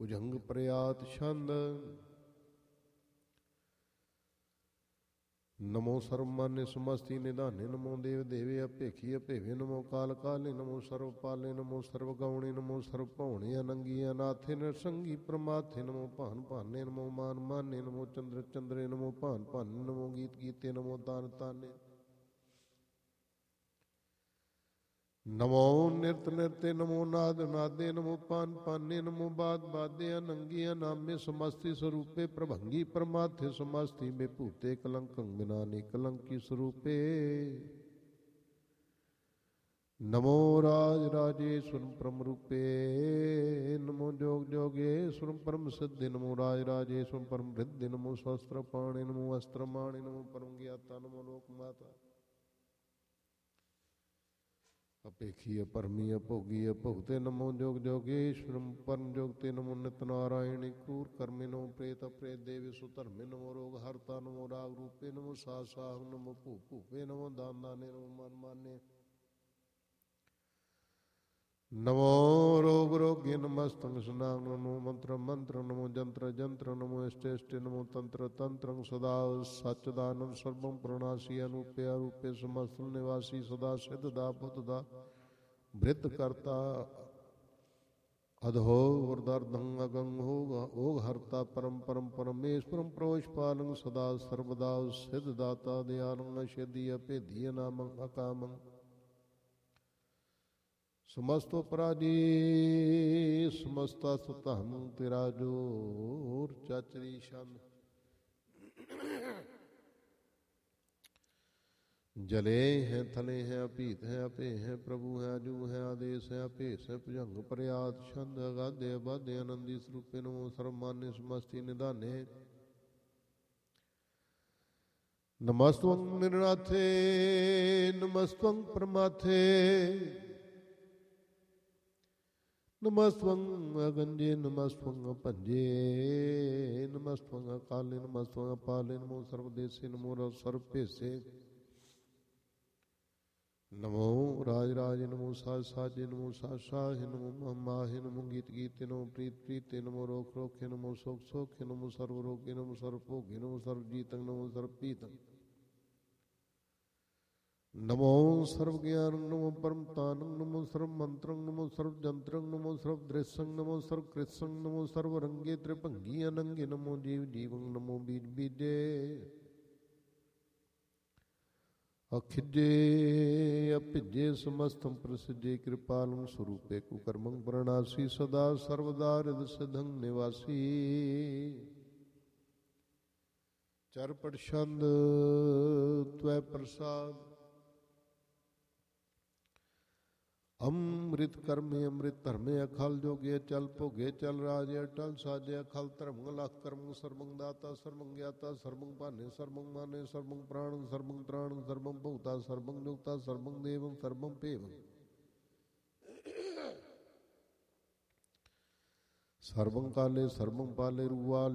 ਭੁਜੰਗ ਪ੍ਰਿਆਤ ਛੰਦ। ਨਮੋ ਸਰਵਮਾਨਯ ਸਮਸਤੀ ਨਿਧਾਨੇ ਨਮੋ ਦੇਵ ਦੇਵੇ ਅਭੇਖੀ ਅਭੇਵੇ ਨਮੋ ਕਾਲ ਕਾਲੇ ਨਮੋ ਸਰਵ ਪਾਲੇ ਨਮੋ ਸਰਵ ਗਾਉਣੇ ਨਮੋ ਸਰਵ ਭਉਣੇ ਅਨੰਗੀ ਅਨਾਥੇ ਨਿਰਸੰਗੀ ਪ੍ਰਮਾਥੇ ਨਮੋ ਭਾਨ ਭਾਨੇ ਨਮੋ ਮਾਨ ਮਾਨੇ ਨਮੋ ਚੰਦਰ ਚੰਦਰੇ ਨਮੋ ਭਾਨ ਭਾਨੇ ਨਮੋ ਗੀਤ ਗੀਤੇ ਨਮੋ ਤਾਨ ਤਾਨੇ। ਨਮੋ ਨਿਰਤ ਨਿਰਤੇ ਨਮੋ ਨਾਦ ਨਾਦੇ ਨਮੋ ਪਾਨ ਪਾਨੇ ਨਮੋ ਬਾਦ ਬਾਦੇ ਅਨੰਗੀ ਅਨਾਮੇ ਸਮਸਤੀ ਸਰੂਪੇ ਪ੍ਰਭੰਗੀ ਪ੍ਰਮਾਥੇ ਸਮਸਤੀ ਮੇ ਭੂਤੇ ਕਲੰਕੰ ਬਿਨਾ ਨਿਕਲੰਕੀ ਸਰੂਪੇ। ਨਮੋ ਰਾਜ ਰਾਜੇਸ਼ਵਰ ਪਰਮ ਰੂਪੇ ਨਮੋ ਜੋਗ ਜੋਗੇਸ਼ਵਰ ਪਰਮ ਸਿੱਧੇ ਨਮੋ ਰਾਜ ਰਾਜੇਸ਼ਵਰ ਪਰਮ ਰਿੱਧੇ ਨਮੋ ਸ਼ਸਤਰ ਪਾਣੇ ਨਮੋ ਅਸਤਰ ਮਾਣੇ ਨਮੋ ਪਰਮ ਗਿਆਤਾ ਨਮੋ ਲੋਕ ਮਾਤਾ। ਅਪੇਖੀ ਅਪਰਮੀ ਅਭੋਗੀ ਅਭੁਗਤੇ ਨਮੋ ਜੋਗ ਜੋਗੇਸ਼ਵਰਮ ਪਰਮ ਜੋਗਤੇ ਨਮੋ ਨਿਤ ਨਾਰਾਇਣੀ ਕੂਰ ਕਰਮੇ ਨਮੋ ਪ੍ਰੇਤ ਅਪ੍ਰੇਤ ਦੇਵੀ ਸੁਧਰਮੇ ਨਮੋ ਰੋਗ ਹਰਤਾ ਨਮੋ ਰਾਗ ਰੂਪੇ ਨਮੋ ਸਾਧ ਸਾਹ ਨਮੋ ਭੂ ਭੂਪੇ ਨਮੋ ਦਾਨ ਦਾਨੇ ਨਮੋ ਮਨ ਮਾਨੇ। ਨਮੋ ਰੋਗ ਰੋਗੇ ਨਮਸਤੰ ਸੁਨਾਮ ਨਮੋ ਮੰਤਰ ਮੰਤਰ ਨਮੋ ਜੰਤਰ ਜੰਤਰ ਨਮੋ ਇਸ਼ਟੇ ਇਸ਼ਟੇ ਨਮੋ ਤੰਤਰ ਤੰਤਰੰ ਸਦਾ ਸਚਦਾਨੰਦ ਸਰਬੰ ਪ੍ਰਣਾਸੀ ਅਨੂਪੇ ਅਰੂਪੇ ਸਮਸਤੰ ਨਿਵਾਸੀ ਸਦਾ ਸਿੱਧ ਦਾ ਬੁੱਧ ਦਾ ਬ੍ਰਿਤ ਕਰਤਾ ਅਧੋ ਵਰਦਰਦੰ ਅਗੰ ਹੋਗਾ ਓਗ ਹਰਤਾ ਪਰਮ ਪਰਮ ਪਰਮੇਸ਼ਵਰੰ ਪ੍ਰੋਸ਼ ਪਾਲੰ ਸਦਾ ਸਰਬਦਾ ਸਿੱਧ ਦਾਤਾ ਦਿਆਲੰ ਅਛੇਦੀ ਅਭੇਦੀ ਅਨਾਮੰ ਅਕਾਮੰ। ਸਮਸਤੋ ਪਰਾਜੀ ਸਮਸਤਾ ਸੁਤਹੰ ਤੇਰਾ ਜੋਰ ਚਾਚਰੀ ਛੰਦ। ਜਲੇ ਹੈ ਥਲੇ ਹੈ ਅਭੀਤ ਹੈ ਅਭੇ ਹੈ ਪ੍ਰਭੂ ਹੈ ਅਜੂ ਹੈ ਆਦੇਸ਼ ਹੈ ਅਭੇਸ ਹੈ ਭੁਜੰਗ ਪ੍ਰਿਆਤ ਛੰਦ। ਅਗਾਧੇ ਅਬਾਧੇ ਆਨੰਦੀ ਸਰੂਪੇ ਨਮੋ ਸਰਵਮਾਨਯ ਸਮਸਤੀ ਨਿਧਾਨੇ। ਨਮਸਤਵੰ ਨਿਰਨਾਥੇ ਨਮਸਤਵੰ ਪਰਮਾਥੇ ਨਮਸਤਵੰ ਅਗੰਜੇ ਨਮਸਤਵੰ ਅਭੰਜੇ ਨਮਸਤਵੰ ਅਕਾਲੇ ਨਮਸਤਵੰ ਅਪਾਲੇ ਨਮੋ ਸਰਵਦੇਸੇ ਨਮੋ ਸਰਵ ਭੇਸੇ। ਨਮੋ ਰਾਜ ਰਾਜੇ ਨਮੋ ਸਾਜ ਸਾਜੇ ਨਮੋ ਸਾਜ ਸਾਹੇ ਨਮੋ ਮਾਹੇ ਨਮੋ ਗੀਤ ਗੀਤੇ ਨਮੋ ਪ੍ਰੀਤ ਪ੍ਰੀਤੇ ਨਮੋ ਰੋਖ ਰੋਖੇ ਨਮੋ ਸੋਖ ਸੋਖੇ ਨਮੋ ਸਰਵ ਰੋਗੇ ਨਮੋ ਸਰਵ ਭੋਗੇ ਨਮੋ ਸਰਵ ਜੀਤੰ ਨਮੋ ਸਰਵ ਪੀਤੰ। ਨਮੋ ਸਰਵ ਗਿਆਨੰ ਨਮੋ ਪਰਮ ਤਾਨੰ ਨਮੋ ਸਰਵ ਮੰਤਰੰ ਨਮੋ ਸਰਵ ਜੰਤਰੰ ਨਮੋ ਸਰਵ ਦ੍ਰਿਸ਼ੰ ਨਮੋ ਸਰਵ ਕ੍ਰਿਤਸੰ ਨਮੋ ਸਰਵ ਰੰਗੇ ਤ੍ਰਿਭੰਗੀ ਅਨੰਗੇ ਨਮੋ ਜੀਵ ਜੀਵੰ ਨਮੋ ਬੀਜ ਬੀਜੇ। ਅਖਿਜੇ ਅਭਿਜੇ ਸਮਸਤੰ ਪ੍ਰਸਿਜੇ ਕਿਰਪਾਲੰ ਸਰੂਪੇ ਕੁਕਰਮੰ ਪ੍ਰਣਾਸੀ ਸਦਾ ਸਰਵਦਾ ਰਿਦ ਸਿਧੰ ਨਿਵਾਸੀ। ਚਰਪਟ ਛੰਦ ਤਵੈ ਪ੍ਰਸਾਦ। ਅੰਮ੍ਰਿਤ ਕਰਮੇ ਅੰਮ੍ਰਿਤ ਧਰਮੇ ਅਖਲ ਜੋਗੇ ਚਲ ਭੋਗੇ ਚਲ ਰਾਜੇ ਅਟਲ ਸਾਜੇ ਅਖਲ ਧਰਮ ਲਖ ਕਰਮ ਸਰਬੰ ਦਾਤਾ ਸਰਬੰ ਗਿਆਤਾ ਸਰਬੰ ਭਾਨੇ ਸਰਬੰ ਮਾਨੇ ਸਰਬੰ ਪ੍ਰਾਣੰ ਸਰਬੰ ਤ੍ਰਾਣੰ ਸਰਬੰ ਭੂਤਾ ਸਰਬੰ ਜੁਗਤਾ ਸਰਬੰ ਦੇਵੰ ਸਰਬੰ ਭੇਵੰ। ਸਰਬੰ ਕਾਲੇ ਸਰਬੰ ਪਾਲੇ ਰੂਆ